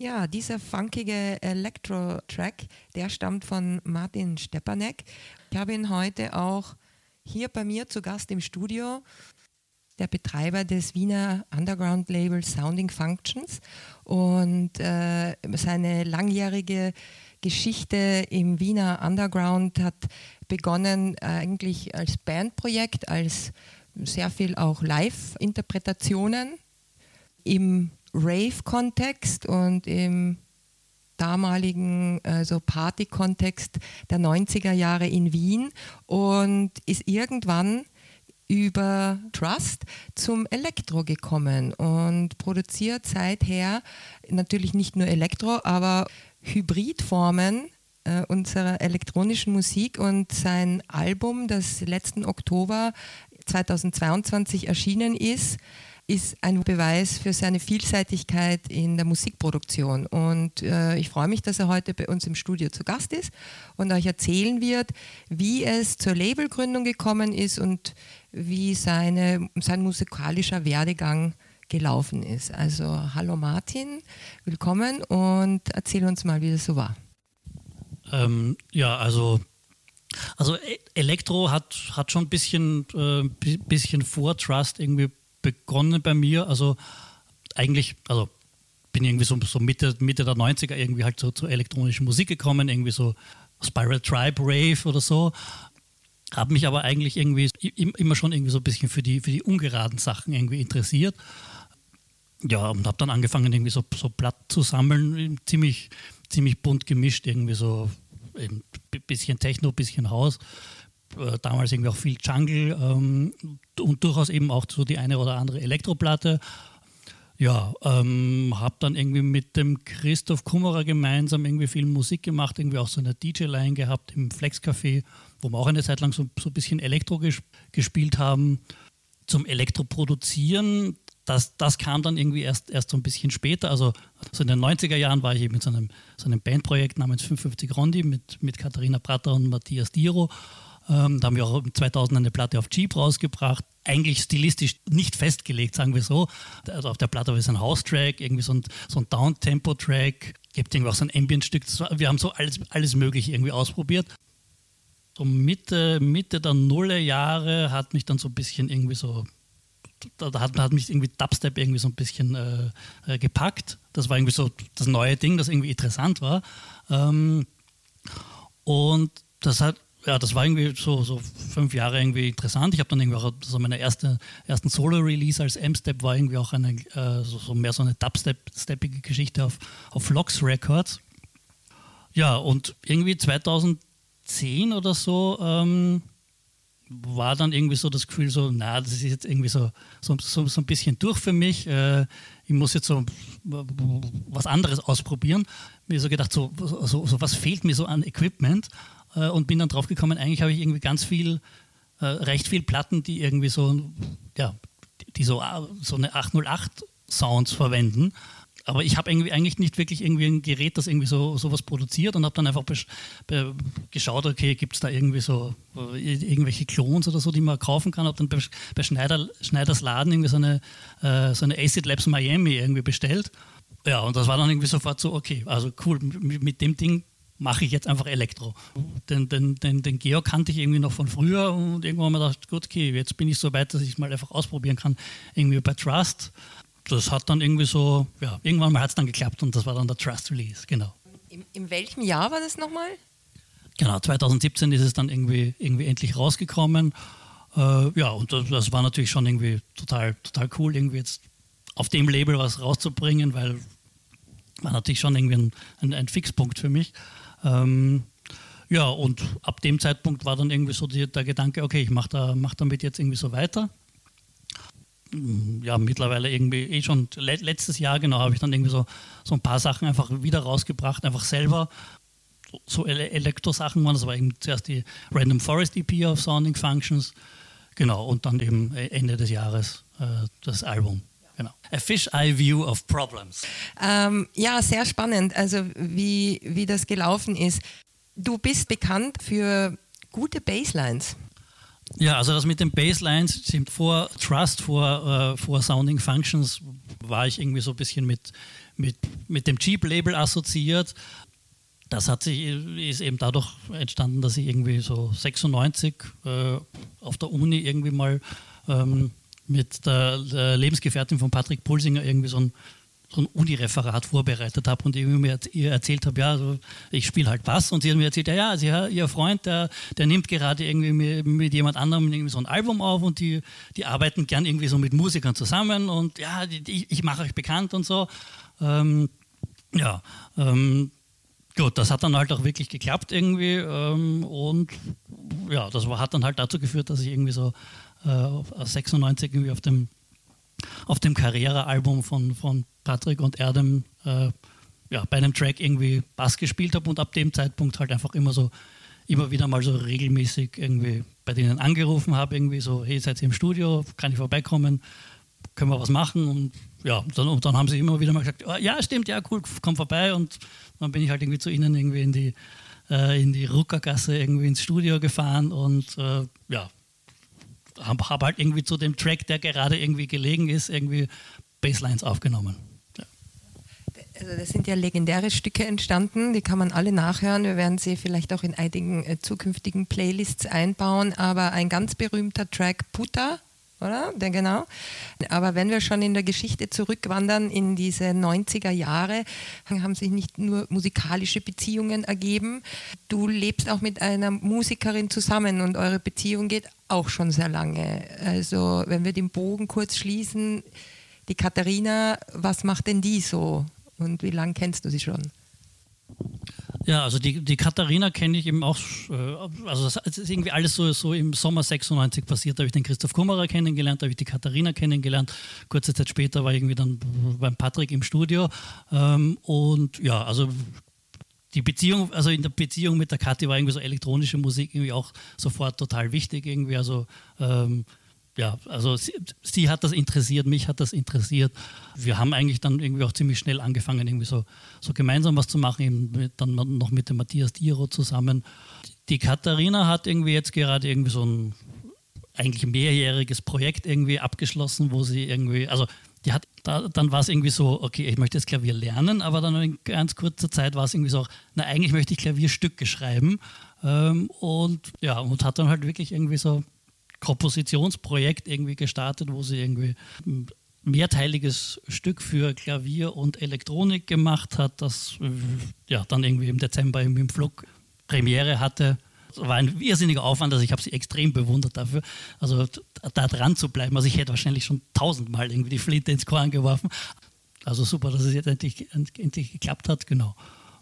Ja, dieser funkige Elektro-Track, der stammt von Martin Stepanek. Ich habe ihn heute auch hier bei mir zu Gast im Studio, der Betreiber des Wiener Underground-Labels Sounding Functions, und seine langjährige Geschichte im Wiener Underground hat begonnen eigentlich als Bandprojekt, als sehr viel auch Live-Interpretationen im Rave-Kontext und im damaligen Party-Kontext der 90er Jahre in Wien, und ist irgendwann über Trust zum Elektro gekommen und produziert seither natürlich nicht nur Elektro, aber Hybridformen unserer elektronischen Musik, und sein Album, das letzten Oktober 2022 erschienen ist ein Beweis für seine Vielseitigkeit in der Musikproduktion. Und ich freue mich, dass er heute bei uns im Studio zu Gast ist und euch erzählen wird, wie es zur Labelgründung gekommen ist und wie sein musikalischer Werdegang gelaufen ist. Also hallo Martin, willkommen, und erzähl uns mal, wie das so war. Also Elektro hat schon ein bisschen vor Trust irgendwie begonnen bei mir. Also eigentlich, bin irgendwie so Mitte der 90er irgendwie halt so zur elektronischen Musik gekommen, irgendwie so Spiral Tribe Rave oder so. Habe mich aber eigentlich irgendwie immer schon irgendwie so ein bisschen für die ungeraden Sachen irgendwie interessiert. Ja, und habe dann angefangen irgendwie so Platten zu sammeln, ziemlich bunt gemischt, irgendwie so ein bisschen Techno, bisschen House. Damals irgendwie auch viel Jungle und durchaus eben auch so die eine oder andere Elektroplatte. Ja, habe dann irgendwie mit dem Christoph Kummerer gemeinsam irgendwie viel Musik gemacht, irgendwie auch so eine DJ-Line gehabt im Flex-Café, wo wir auch eine Zeit lang so ein bisschen Elektro gespielt haben. Zum Elektro-Produzieren, das kam dann irgendwie erst so ein bisschen später. Also so in den 90er Jahren war ich eben mit so einem Bandprojekt namens 55 Rondi mit Katharina Prater und Matthias Diro. Da haben wir auch 2000 eine Platte auf Jeep rausgebracht. Eigentlich stilistisch nicht festgelegt, sagen wir so. Also auf der Platte ist ein House-Track, irgendwie so ein Down-Tempo-Track, gibt irgendwie auch so ein Ambient-Stück. Wir haben so alles Mögliche irgendwie ausprobiert. So Mitte der Nullerjahre hat mich dann so ein bisschen irgendwie so, da hat mich irgendwie Dubstep irgendwie so ein bisschen gepackt. Das war irgendwie so das neue Ding, das irgendwie interessant war. Und das war irgendwie so 5 Jahre irgendwie interessant. Ich habe dann irgendwie auch so meine ersten Solo-Release als M-Step war irgendwie auch mehr so eine Dubstep-steppige Geschichte auf Lox Records. Ja, und irgendwie 2010 oder so war dann irgendwie so das Gefühl so, das ist jetzt irgendwie so ein bisschen durch für mich. Ich muss jetzt so was anderes ausprobieren. Mir so gedacht, so was fehlt mir so an Equipment? Und bin dann drauf gekommen, eigentlich habe ich irgendwie recht viel Platten, die irgendwie die so eine 808 Sounds verwenden. Aber ich habe eigentlich nicht wirklich irgendwie ein Gerät, das irgendwie sowas produziert, und habe dann einfach geschaut, okay, gibt es da irgendwie so irgendwelche Clones oder so, die man kaufen kann. Habe dann bei Schneiders Laden irgendwie so eine Acid Labs Miami irgendwie bestellt. Ja, und das war dann irgendwie sofort so, okay, also cool, mit dem Ding mache ich jetzt einfach Elektro. Den Georg kannte ich irgendwie noch von früher, und irgendwann haben wir gedacht, gut, okay, jetzt bin ich so weit, dass ich es mal einfach ausprobieren kann, irgendwie bei Trust. Das hat dann irgendwie so, irgendwann mal hat es dann geklappt, und das war dann der Trust Release, genau. In welchem Jahr war das nochmal? Genau, 2017 ist es dann irgendwie endlich rausgekommen. Und das war natürlich schon irgendwie total cool, irgendwie jetzt auf dem Label was rauszubringen, weil war natürlich schon irgendwie ein Fixpunkt für mich. Und ab dem Zeitpunkt war dann irgendwie so der Gedanke, okay, ich mach damit jetzt irgendwie so weiter. Ja, mittlerweile irgendwie schon letztes Jahr, genau, habe ich dann irgendwie so ein paar Sachen einfach wieder rausgebracht, einfach selber. So Elektro-Sachen waren, das war eben zuerst die Random Forest EP auf Sounding Functions, genau, und dann eben Ende des Jahres das Album. Genau. A Fish-Eye View of Problems. Sehr spannend, also wie das gelaufen ist. Du bist bekannt für gute Basslines. Ja, also das mit den Basslines, vor Trust, vor Sounding Functions war ich irgendwie so ein bisschen mit dem Cheap-Label assoziiert. Das ist eben dadurch entstanden, dass ich irgendwie so 96 auf der Uni irgendwie mal mit der Lebensgefährtin von Patrick Pulsinger irgendwie so ein Uni-Referat vorbereitet habe und mir ihr erzählt habe, ja, also ich spiele halt Bass, und sie hat mir erzählt, ja, also ihr Freund, der nimmt gerade irgendwie mit jemand anderem irgendwie so ein Album auf, und die arbeiten gern irgendwie so mit Musikern zusammen, und ja, ich mache euch bekannt und so. Gut, das hat dann halt auch wirklich geklappt irgendwie, und ja, das hat dann halt dazu geführt, dass ich irgendwie so 96 irgendwie auf dem Carrera-Album von Patrick und Erdem bei einem Track irgendwie Bass gespielt habe, und ab dem Zeitpunkt halt einfach immer wieder mal so regelmäßig irgendwie bei denen angerufen habe, irgendwie so, hey, seid ihr im Studio, kann ich vorbeikommen, können wir was machen, und ja, dann haben sie immer wieder mal gesagt, oh, ja, stimmt, ja, cool, komm vorbei, und dann bin ich halt irgendwie zu ihnen irgendwie in die Ruckergasse irgendwie ins Studio gefahren, und habe halt irgendwie zu dem Track, der gerade irgendwie gelegen ist, irgendwie Basslines aufgenommen. Ja. Also das sind ja legendäre Stücke entstanden, die kann man alle nachhören. Wir werden sie vielleicht auch in einigen zukünftigen Playlists einbauen, aber ein ganz berühmter Track, Puta, oder? Genau. Aber wenn wir schon in der Geschichte zurückwandern in diese 90er Jahre, haben sich nicht nur musikalische Beziehungen ergeben. Du lebst auch mit einer Musikerin zusammen, und eure Beziehung geht auch schon sehr lange. Also wenn wir den Bogen kurz schließen, die Katharina, was macht denn die so? Und wie lange kennst du sie schon? Ja, also die Katharina kenne ich eben auch, also das ist irgendwie alles so im Sommer 96 passiert. Da habe ich den Christoph Kummerer kennengelernt, da habe ich die Katharina kennengelernt. Kurze Zeit später war ich irgendwie dann beim Patrick im Studio. Und ja, also die Beziehung, also in der Beziehung mit der Kathi war irgendwie so elektronische Musik irgendwie auch sofort total wichtig irgendwie. Also also sie hat das interessiert, mich hat das interessiert. Wir haben eigentlich dann irgendwie auch ziemlich schnell angefangen, irgendwie so gemeinsam was zu machen, eben dann noch mit dem Matthias Diro zusammen. Die Katharina hat irgendwie jetzt gerade irgendwie so ein eigentlich mehrjähriges Projekt irgendwie abgeschlossen, wo sie irgendwie, also dann war es irgendwie so, okay, ich möchte jetzt Klavier lernen, aber dann in ganz kurzer Zeit war es irgendwie so, eigentlich möchte ich Klavierstücke schreiben, und hat dann halt wirklich irgendwie so Kompositionsprojekt irgendwie gestartet, wo sie irgendwie ein mehrteiliges Stück für Klavier und Elektronik gemacht hat, das dann irgendwie im Dezember im Flug Premiere hatte. Das war ein irrsinniger Aufwand, also ich habe sie extrem bewundert dafür, also da dran zu bleiben. Also ich hätte wahrscheinlich schon 1000-mal irgendwie die Flinte ins Korn geworfen. Also super, dass es jetzt endlich geklappt hat, genau.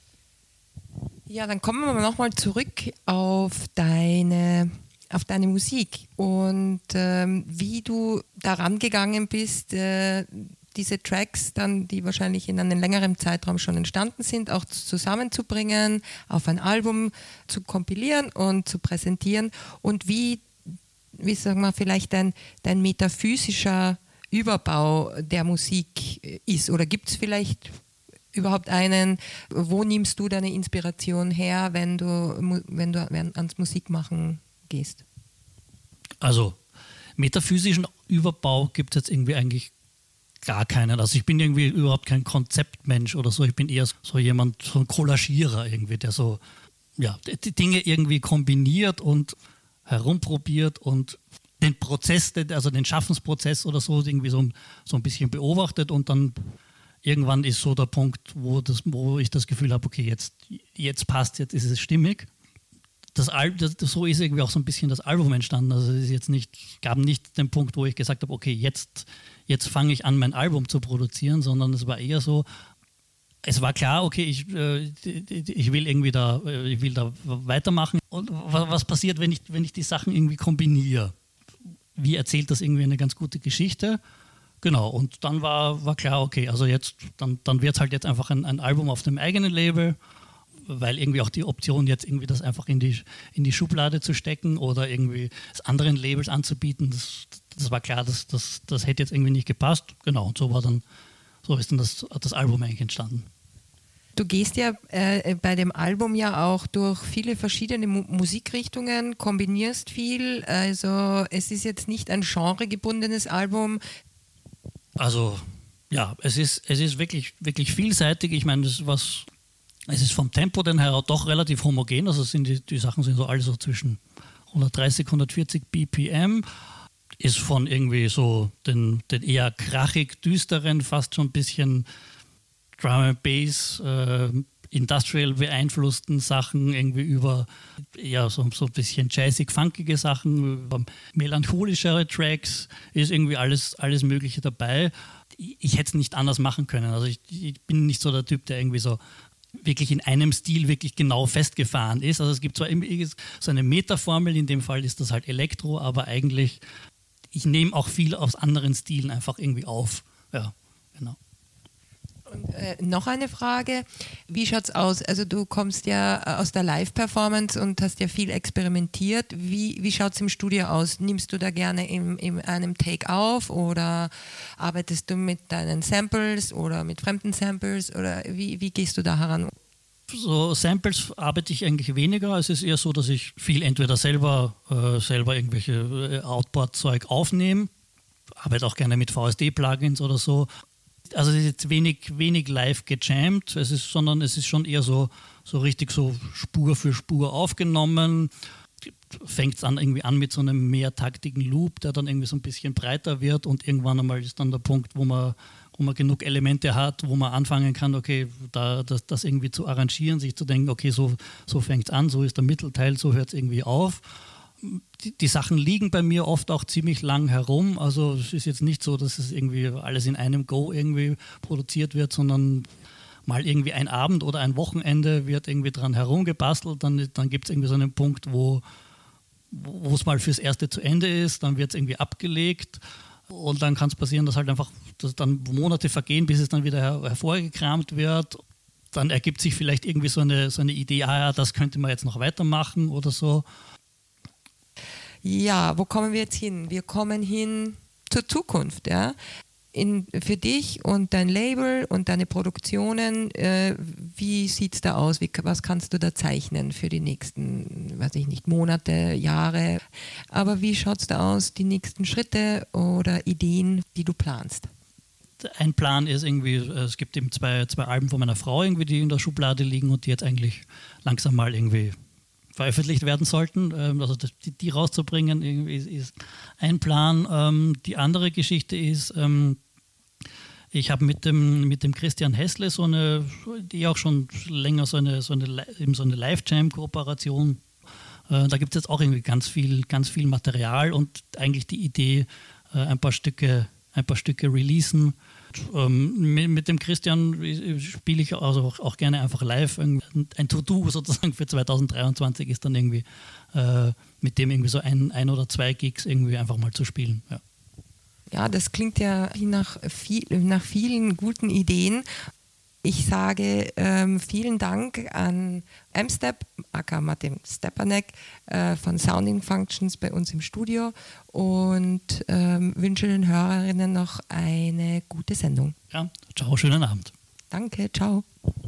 Ja, dann kommen wir nochmal zurück auf deine Musik und wie du daran gegangen bist, diese Tracks dann, die wahrscheinlich in einem längeren Zeitraum schon entstanden sind, auch zusammenzubringen, auf ein Album zu kompilieren und zu präsentieren, und wie sagen wir, vielleicht dein metaphysischer Überbau der Musik ist, oder gibt es vielleicht überhaupt einen, wo nimmst du deine Inspiration her, wenn du ans Musikmachen gehst? Also metaphysischen Überbau gibt es jetzt irgendwie eigentlich gar keinen. Also ich bin irgendwie überhaupt kein Konzeptmensch oder so. Ich bin eher so jemand, so ein Kollagierer irgendwie, der so die Dinge irgendwie kombiniert und herumprobiert und den Prozess, also den Schaffensprozess oder so irgendwie so ein bisschen beobachtet, und dann irgendwann ist so der Punkt, wo ich das Gefühl habe, okay, jetzt passt, jetzt ist es stimmig. So ist irgendwie auch so ein bisschen das Album entstanden. Also es ist gab nicht den Punkt, wo ich gesagt habe, okay, jetzt fange ich an, mein Album zu produzieren, sondern es war eher so, es war klar, okay, ich will da weitermachen. Und was passiert, wenn ich die Sachen irgendwie kombiniere? Wie erzählt das irgendwie eine ganz gute Geschichte? Genau, und dann war klar, okay, also dann wird es halt jetzt einfach ein Album auf dem eigenen Label, weil irgendwie auch die Option jetzt irgendwie das einfach in die Schublade zu stecken oder irgendwie es anderen Labels anzubieten, das war klar, das hätte jetzt irgendwie nicht gepasst. Genau, und so ist dann das Album eigentlich entstanden. Du gehst ja bei dem Album ja auch durch viele verschiedene Musikrichtungen, kombinierst viel. Also es ist jetzt nicht ein genregebundenes Album. Also ja, es ist wirklich, wirklich vielseitig. Ich meine, es ist vom Tempo dann her doch relativ homogen. Also die Sachen sind so alle so zwischen 130, 140 BPM. Ist von irgendwie so den eher krachig düsteren, fast schon ein bisschen Drum and Bass, Industrial beeinflussten Sachen irgendwie über ja, so ein bisschen jazzig-funkige Sachen, über melancholischere Tracks, ist irgendwie alles Mögliche dabei. Ich hätte es nicht anders machen können. Also ich bin nicht so der Typ, der irgendwie so wirklich in einem Stil wirklich genau festgefahren ist. Also es gibt zwar so eine Metaformel, in dem Fall ist das halt Elektro, aber eigentlich, ich nehme auch viel aus anderen Stilen einfach irgendwie auf. Ja, genau. Und, noch eine Frage, wie schaut es aus? Also du kommst ja aus der Live-Performance und hast ja viel experimentiert. Wie schaut es im Studio aus? Nimmst du da gerne in einem Take auf oder arbeitest du mit deinen Samples oder mit fremden Samples oder wie gehst du da heran? So Samples arbeite ich eigentlich weniger. Es ist eher so, dass ich viel entweder selber irgendwelche Outboard-Zeug aufnehme, arbeite auch gerne mit VSD-Plugins oder so. Also es ist jetzt wenig live gejammt, sondern es ist schon eher so richtig so Spur für Spur aufgenommen. Fängt es irgendwie an mit so einem mehrtaktigen Loop, der dann irgendwie so ein bisschen breiter wird und irgendwann einmal ist dann der Punkt, wo man genug Elemente hat, wo man anfangen kann, okay, das irgendwie zu arrangieren, sich zu denken, okay, so fängt es an, so ist der Mittelteil, so hört es irgendwie auf. Die Sachen liegen bei mir oft auch ziemlich lang herum, also es ist jetzt nicht so, dass es irgendwie alles in einem Go irgendwie produziert wird, sondern mal irgendwie ein Abend oder ein Wochenende wird irgendwie dran herumgebastelt, dann gibt es irgendwie so einen Punkt, wo es mal fürs Erste zu Ende ist, dann wird es irgendwie abgelegt und dann kann es passieren, dass dann Monate vergehen, bis es dann wieder hervorgekramt wird. Dann ergibt sich vielleicht irgendwie so eine Idee, ja, das könnte man jetzt noch weitermachen oder so. Ja, wo kommen wir jetzt hin? Wir kommen hin zur Zukunft, ja. Für dich und dein Label und deine Produktionen, wie sieht es da aus? Was kannst du da zeichnen für die nächsten, weiß ich nicht, Monate, Jahre? Aber wie schaut es da aus, die nächsten Schritte oder Ideen, die du planst? Ein Plan ist irgendwie, es gibt eben zwei Alben von meiner Frau, irgendwie, die in der Schublade liegen und die jetzt eigentlich langsam mal irgendwie veröffentlicht werden sollten. Also die rauszubringen ist ein Plan. Die andere Geschichte ist, ich habe mit dem Christian Hessle die auch schon länger so eine Live-Jam-Kooperation. Da gibt es jetzt auch irgendwie ganz viel Material und eigentlich die Idee, ein paar Stücke releasen. Mit dem Christian spiele ich also auch gerne einfach live. Ein To-Do sozusagen für 2023 ist dann irgendwie mit dem irgendwie so ein oder zwei Gigs irgendwie einfach mal zu spielen. Ja. Ja, das klingt ja nach vielen guten Ideen. Ich sage vielen Dank an M-Step, aka Martin Stepanek von Sounding Functions bei uns im Studio und wünsche den Hörerinnen noch eine gute Sendung. Ja, ciao, schönen Abend. Danke, ciao.